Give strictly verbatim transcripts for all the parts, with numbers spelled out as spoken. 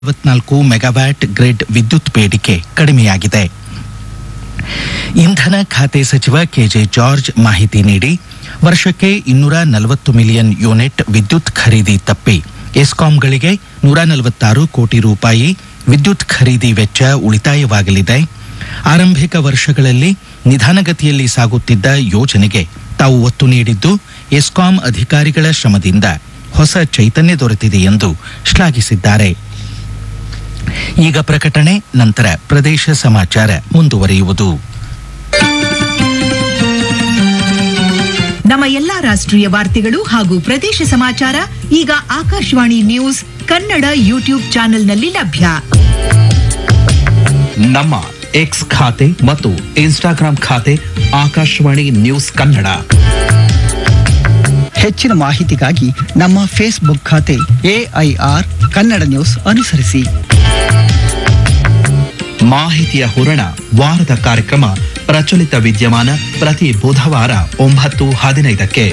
ನಲವತ್ನಾಲ್ಕು megawatt grid ವಿದ್ಯುತ್ ಬೇಡಿಕೆ ಕಡಿಮೆಯಾಗಿದೆ. ಇಂಧನ ಖಾತೆ ಸಚಿವ ಕೆಜೆ ಜಾರ್ಜ್ ಮಾಹಿತಿ ನೀಡಿ, ವರ್ಷಕ್ಕೆ ಇನ್ನೂರ ನಲವತ್ತು ಮಿಲಿಯನ್ ಯೂನಿಟ್ ವಿದ್ಯುತ್ ಖರೀದಿ ತಪ್ಪಿ ಎಸ್ಕಾಂಗಳಿಗೆ ನೂರ ನಲವತ್ತಾರು ಕೋಟಿ ರೂಪಾಯಿ ವಿದ್ಯುತ್ ಖರೀದಿ ವೆಚ್ಚ ಉಳಿತಾಯವಾಗಲಿದೆ. ಆರಂಭಿಕ ವರ್ಷಗಳಲ್ಲಿ ನಿಧಾನಗತಿಯಲ್ಲಿ ಸಾಗುತ್ತಿದ್ದ ಯೋಜನೆಗೆ ತಾವು ಒತ್ತು ನೀಡಿದ್ದು, ಎಸ್ಕಾಂ ಅಧಿಕಾರಿಗಳ ಶ್ರಮದಿಂದ ಹೊಸ ಚೈತನ್ಯ ದೊರೆತಿದೆ ಎಂದು ಶ್ಲಾಘಿಸಿದ್ದಾರೆ. ಈಗ ಪ್ರಕಟಣೆ, ನಂತರ ಪ್ರದೇಶ ಸಮಾಚಾರ ಮುಂದುವರಿಯುವುದು. ನಮ್ಮ ಎಲ್ಲಾ ರಾಷ್ಟ್ರೀಯ ವಾರ್ತೆಗಳು ಹಾಗೂ ಪ್ರದೇಶ ಸಮಾಚಾರ ಈಗ ಆಕಾಶವಾಣಿ ನ್ಯೂಸ್ ಕನ್ನಡ ಯೂಟ್ಯೂಬ್ ಚಾನೆಲ್ನಲ್ಲಿ ಲಭ್ಯ. ನಮ್ಮ ಎಕ್ಸ್ ಖಾತೆ ಮತ್ತು ಇನ್ಸ್ಟಾಗ್ರಾಂ ಖಾತೆ ಆಕಾಶವಾಣಿ ನ್ಯೂಸ್ ಕನ್ನಡ. ಹೆಚ್ಚಿನ ಮಾಹಿತಿಗಾಗಿ ನಮ್ಮ ಫೇಸ್ಬುಕ್ ಖಾತೆ ಎಐಆರ್ ಕನ್ನಡ ನ್ಯೂಸ್ ಅನುಸರಿಸಿ. ಮಾಹಿತಿಯ ಹೂರಣ, ವಾರದ ಕಾರ್ಯಕ್ರಮ ಪ್ರಚಲಿತ ವಿದ್ಯಮಾನ ಪ್ರತಿ ಬುಧವಾರ ಒಂಬತ್ತು ಹದಿನೈದಕ್ಕೆ.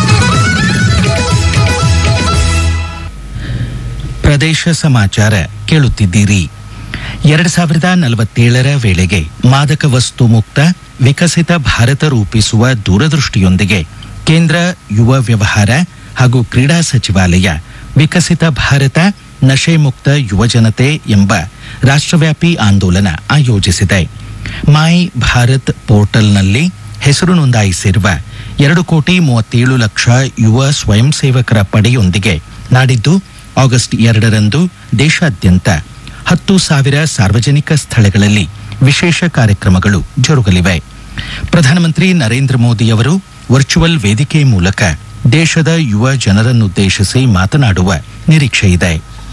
ಪ್ರದೇಶ ಸಮಾಚಾರ ಕೇಳುತ್ತಿದ್ದೀರಿ. ಎರಡ್ ಸಾವಿರದ ನಲವತ್ತೇಳರ ವೇಳೆಗೆ ಮಾದಕ ವಸ್ತು ಮುಕ್ತ ವಿಕಸಿತ ಭಾರತ ರೂಪಿಸುವ ದೂರದೃಷ್ಟಿಯೊಂದಿಗೆ ಕೇಂದ್ರ ಯುವ ವ್ಯವಹಾರ ಹಾಗೂ ಕ್ರೀಡಾ ಸಚಿವಾಲಯ ವಿಕಸಿತ ಭಾರತ ನಶೆ ಮುಕ್ತ ಯುವಜನತೆ ಎಂಬ ರಾಷ್ಟ್ರವ್ಯಾಪಿ ಆಂದೋಲನ ಆಯೋಜಿಸಿದೆ. ಮೈ ಭಾರತ್ ಪೋರ್ಟಲ್ನಲ್ಲಿ ಹೆಸರು ನೋಂದಾಯಿಸಿರುವ ಎರಡು ಕೋಟಿ ಮೂವತ್ತೇಳು ಲಕ್ಷ ಯುವ ಸ್ವಯಂ ಸೇವಕರ ಪಡೆಯೊಂದಿಗೆ ನಾಡಿದ್ದು ಆಗಸ್ಟ್ ಎರಡರಂದು ದೇಶಾದ್ಯಂತ ಹತ್ತು ಸಾವಿರ ಸಾರ್ವಜನಿಕ ಸ್ಥಳಗಳಲ್ಲಿ ವಿಶೇಷ ಕಾರ್ಯಕ್ರಮಗಳು ಜರುಗಲಿವೆ. ಪ್ರಧಾನಮಂತ್ರಿ ನರೇಂದ್ರ ಮೋದಿಯವರು ವರ್ಚುವಲ್ ವೇದಿಕೆ ಮೂಲಕ ದೇಶದ ಯುವ ಜನರನ್ನುದ್ದೇಶಿಸಿ ಮಾತನಾಡುವ ನಿರೀಕ್ಷೆಯಿದೆ.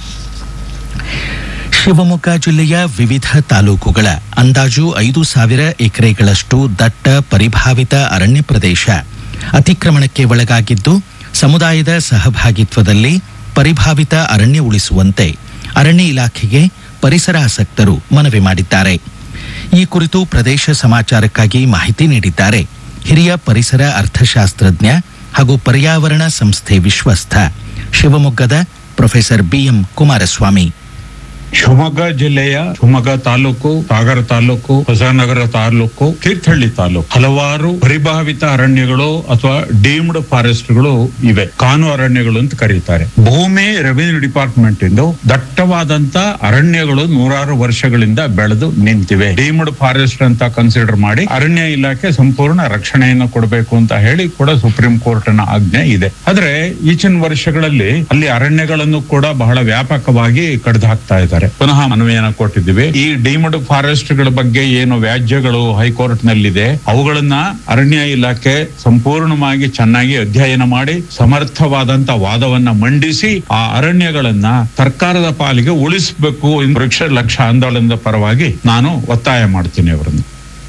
ಶಿವಮೊಗ್ಗ ಜಿಲ್ಲೆಯ ವಿವಿಧ ತಾಲೂಕುಗಳ ಅಂದಾಜು ಐದು ಸಾವಿರ ಎಕರೆಗಳಷ್ಟು ದಟ್ಟ ಪರಿಭಾವಿತ ಅರಣ್ಯ ಪ್ರದೇಶ ಅತಿಕ್ರಮಣಕ್ಕೆ ಒಳಗಾಗಿದ್ದು, ಸಮುದಾಯದ ಸಹಭಾಗಿತ್ವದಲ್ಲಿ ಪರಿಭಾವಿತ ಅರಣ್ಯ ಉಳಿಸುವಂತೆ ಅರಣ್ಯ ಇಲಾಖೆಗೆ ಪರಿಸರಾಸಕ್ತರು ಮನವಿ ಮಾಡಿದ್ದಾರೆ. ಈ ಕುರಿತು ಪ್ರದೇಶ ಸಮಾಚಾರಕ್ಕಾಗಿ ಮಾಹಿತಿ ನೀಡಿದ್ದಾರೆ ಹಿರಿಯ ಪರಿಸರ ಅರ್ಥಶಾಸ್ತ್ರಜ್ಞ ಹಾಗೂ ಪರ್ಯಾವರಣ ಸಂಸ್ಥೆ ವಿಶ್ವಸ್ಥ ಶಿವಮೊಗ್ಗದ ಪ್ರೊಫೆಸರ್ ಬಿಎಂ ಕುಮಾರಸ್ವಾಮಿ. ಶಿವಮೊಗ್ಗ ಜಿಲ್ಲೆಯ ಶಿವಮೊಗ್ಗ ತಾಲೂಕು, ಸಾಗರ ತಾಲೂಕು, ಹೊಸನಗರ ತಾಲೂಕು, ತೀರ್ಥಹಳ್ಳಿ ತಾಲೂಕು ಹಲವಾರು ಪರಿಭಾವಿತ ಅರಣ್ಯಗಳು ಅಥವಾ ಡೀಮ್ಡ್ ಫಾರೆಸ್ಟ್ಗಳು ಇವೆ. ಕಾನು ಅರಣ್ಯಗಳು ಅಂತ ಕರೀತಾರೆ. ಭೂಮಿ ರೆವಿನ್ಯೂ ಡಿಪಾರ್ಟ್ಮೆಂಟ್ ಇಂದ ದಟ್ಟವಾದಂತ ಅರಣ್ಯಗಳು ನೂರಾರು ವರ್ಷಗಳಿಂದ ಬೆಳೆದು ನಿಂತಿವೆ. ಡೀಮ್ಡ್ ಫಾರೆಸ್ಟ್ ಅಂತ ಕನ್ಸಿಡರ್ ಮಾಡಿ ಅರಣ್ಯ ಇಲಾಖೆ ಸಂಪೂರ್ಣ ರಕ್ಷಣೆಯನ್ನು ಕೊಡಬೇಕು ಅಂತ ಹೇಳಿ ಕೂಡ ಸುಪ್ರೀಂ ಕೋರ್ಟ್ ನ ಆಜ್ಞೆ ಇದೆ. ಆದ್ರೆ ಈಚಿನ ವರ್ಷಗಳಲ್ಲಿ ಅಲ್ಲಿ ಅರಣ್ಯಗಳನ್ನು ಕೂಡ ಬಹಳ ವ್ಯಾಪಕವಾಗಿ ಕಡಿದು ಹಾಕ್ತಾ ಇದ್ದಾರೆ. ಪುನಃ ಮನವಿಯನ್ನ ಕೊಟ್ಟಿದ್ದೀವಿ. ಈ ಡೀಮ್ಡ್ ಫಾರೆಸ್ಟ್ ಗಳ ಬಗ್ಗೆ ಏನು ವ್ಯಾಜ್ಯಗಳು ಹೈಕೋರ್ಟ್ ನಲ್ಲಿದೆ, ಅವುಗಳನ್ನ ಅರಣ್ಯ ಇಲಾಖೆ ಸಂಪೂರ್ಣವಾಗಿ ಚೆನ್ನಾಗಿ ಅಧ್ಯಯನ ಮಾಡಿ ಸಮರ್ಥವಾದಂತ ವಾದವನ್ನ ಮಂಡಿಸಿ ಆ ಅರಣ್ಯಗಳನ್ನ ಸರ್ಕಾರದ ಪಾಲಿಗೆ ಉಳಿಸಬೇಕು. ವೃಕ್ಷ ಲಕ್ಷ ಆಂದೋಲನದ ಪರವಾಗಿ ನಾನು ಒತ್ತಾಯ ಮಾಡ್ತೀನಿ ಅವರನ್ನು.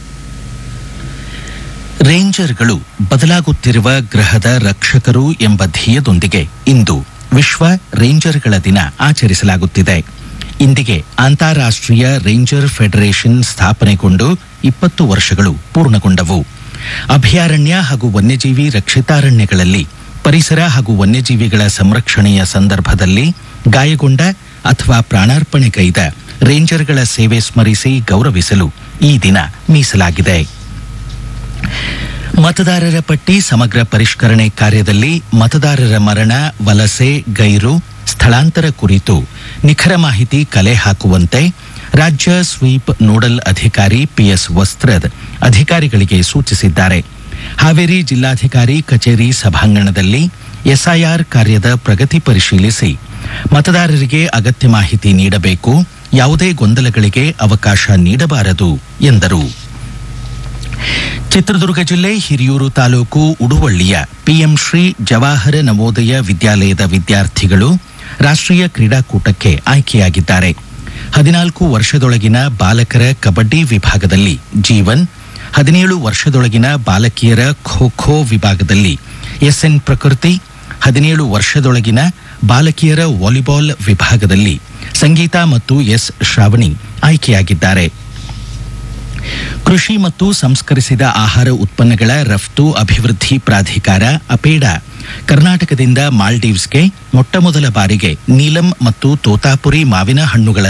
ರೇಂಜರ್ಗಳು ಬದಲಾಗುತ್ತಿರುವ ಗ್ರಹದ ರಕ್ಷಕರು ಎಂಬ ಧ್ಯೇಯದೊಂದಿಗೆ ಇಂದು ವಿಶ್ವ ರೇಂಜರ್ಗಳ ದಿನ ಆಚರಿಸಲಾಗುತ್ತಿದೆ. ಇಂದಿಗೆ ಅಂತಾರಾಷ್ಟ್ರೀಯ ರೇಂಜರ್ ಫೆಡರೇಷನ್ ಸ್ಥಾಪನೆಗೊಂಡು ಇಪ್ಪತ್ತು ವರ್ಷಗಳು ಪೂರ್ಣಗೊಂಡವು. ಅಭಯಾರಣ್ಯ ಹಾಗೂ ವನ್ಯಜೀವಿ ರಕ್ಷಿತಾರಣ್ಯಗಳಲ್ಲಿ ಪರಿಸರ ಹಾಗೂ ವನ್ಯಜೀವಿಗಳ ಸಂರಕ್ಷಣೆಯ ಸಂದರ್ಭದಲ್ಲಿ ಗಾಯಗೊಂಡ ಅಥವಾ ಪ್ರಾಣಾರ್ಪಣೆಗೈದ ರೇಂಜರ್ಗಳ ಸೇವೆ ಸ್ಮರಿಸಿ ಗೌರವಿಸಲು ಈ ದಿನ ಮೀಸಲಾಗಿದೆ. ಮತದಾರರ ಪಟ್ಟಿ ಸಮಗ್ರ ಪರಿಷ್ಕರಣೆ ಕಾರ್ಯದಲ್ಲಿ ಮತದಾರರ ಮರಣ, ವಲಸೆ, ಗೈರು, ಸ್ಥಳಾಂತರ ಕುರಿತು ನಿಖರ ಮಾಹಿತಿ ಕಲೆ ಹಾಕುವಂತೆ ರಾಜ್ಯ ಸ್ವೀಪ್ ನೋಡಲ್ ಅಧಿಕಾರಿ ಪಿಎಸ್ ವಸ್ತ್ರದ್ ಅಧಿಕಾರಿಗಳಿಗೆ ಸೂಚಿಸಿದ್ದಾರೆ. ಹಾವೇರಿ ಜಿಲ್ಲಾಧಿಕಾರಿ ಕಚೇರಿ ಸಭಾಂಗಣದಲ್ಲಿ ಎಸ್ಐಆರ್ ಕಾರ್ಯದ ಪ್ರಗತಿ ಪರಿಶೀಲಿಸಿ ಮತದಾರರಿಗೆ ಅಗತ್ಯ ಮಾಹಿತಿ ನೀಡಬೇಕು, ಯಾವುದೇ ಗೊಂದಲಗಳಿಗೆ ಅವಕಾಶ ನೀಡಬಾರದು ಎಂದರು. ಚಿತ್ರದುರ್ಗ ಜಿಲ್ಲೆ ಹಿರಿಯೂರು ತಾಲೂಕು ಉಡುವಳ್ಳಿಯ ಪಿಎಂ ಶ್ರೀ ಜವಾಹರ ನವೋದಯ ವಿದ್ಯಾಲಯದ ವಿದ್ಯಾರ್ಥಿಗಳು ರಾಷ್ಟ್ರೀಯ ಕ್ರೀಡಾಕೂಟಕ್ಕೆ ಆಯ್ಕೆಯಾಗಿದ್ದಾರೆ. ಹದಿನಾಲ್ಕು ವರ್ಷದೊಳಗಿನ ಬಾಲಕರ ಕಬಡ್ಡಿ ವಿಭಾಗದಲ್ಲಿ ಜೀವನ್, ಹದಿನೇಳು ವರ್ಷದೊಳಗಿನ ಬಾಲಕಿಯರ ಖೋ ಖೋ ವಿಭಾಗದಲ್ಲಿ ಎಸ್ಎನ್ ಪ್ರಕೃತಿ, ಹದಿನೇಳು ವರ್ಷದೊಳಗಿನ ಬಾಲಕಿಯರ ವಾಲಿಬಾಲ್ ವಿಭಾಗದಲ್ಲಿ ಸಂಗೀತಾ ಮತ್ತು ಎಸ್ ಶ್ರಾವಣಿ ಆಯ್ಕೆಯಾಗಿದ್ದಾರೆ. ಕೃಷಿ ಮತ್ತು ಸಂಸ್ಕರಿಸಿದ ಆಹಾರ ಉತ್ಪನ್ನಗಳ ರಫ್ತು ಅಭಿವೃದ್ಧಿ ಪ್ರಾಧಿಕಾರ ಅಪೇಡಾ ಕರ್ನಾಟಕದಿಂದ ಮಾಲ್ಡೀವ್ಸ್ಗೆ ಮೊಟ್ಟಮೊದಲ ಬಾರಿಗೆ ನೀಲಂ ಮತ್ತು ತೋತಾಪುರಿ ಮಾವಿನ ಹಣ್ಣುಗಳ